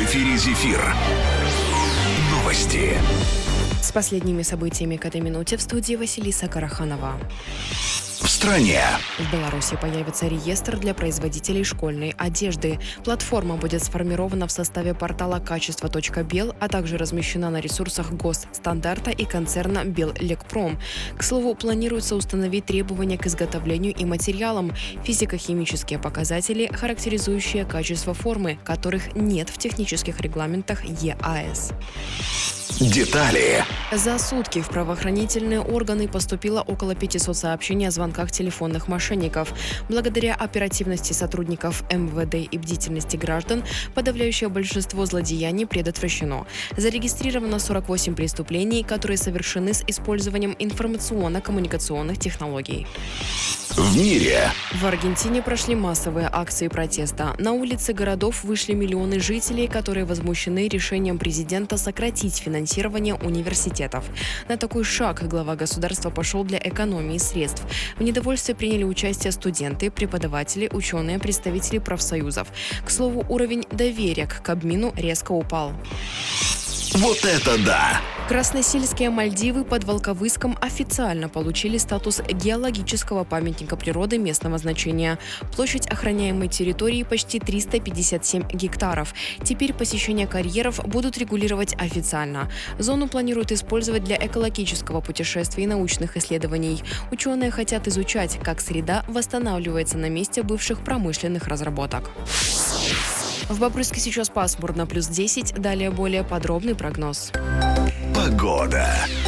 эфире «Зефир». Новости. С последними событиями к этой минуте в студии Василиса Караханова. В стране. В Беларуси появится реестр для производителей школьной одежды. Платформа будет сформирована в составе портала качество.бел, а также размещена на ресурсах Госстандарта и концерна Беллекпром. К слову, планируется установить требования к изготовлению и материалам, физико-химические показатели, характеризующие качество формы, которых нет в технических регламентах ЕАЭС. Детали. За сутки в правоохранительные органы поступило около 500 сообщений о звонках телефонных мошенников. Благодаря оперативности сотрудников МВД и бдительности граждан, подавляющее большинство злодеяний предотвращено. Зарегистрировано 48 преступлений, которые совершены с использованием информационно-коммуникационных технологий. В мире. В Аргентине прошли массовые акции протеста. На улицы городов вышли миллионы жителей, которые возмущены решением президента сократить финансирование университетов. На такой шаг глава государства пошел для экономии средств. В недовольстве приняли участие студенты, преподаватели, ученые, представители профсоюзов. К слову, уровень доверия к Кабмину резко упал. Вот это да! Красносельские Мальдивы под Волковыском официально получили статус геологического памятника природы местного значения. Площадь охраняемой территории почти 357 гектаров. Теперь посещение карьеров будут регулировать официально. Зону планируют использовать для экологического путешествия и научных исследований. Ученые хотят изучать, как среда восстанавливается на месте бывших промышленных разработок. В Бобруйске сейчас пасмурно, плюс 10. Далее более подробный прогноз. Погода.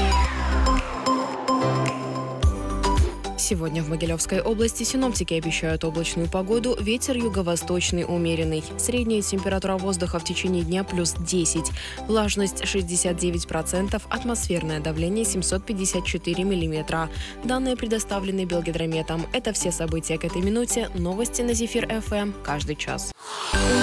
Сегодня в Могилевской области синоптики обещают облачную погоду, ветер юго-восточный умеренный. Средняя температура воздуха в течение дня плюс 10. Влажность 69%, атмосферное давление 754 миллиметра. Данные предоставлены Белгидрометом. Это все события к этой минуте. Новости на Зефир ФМ каждый час.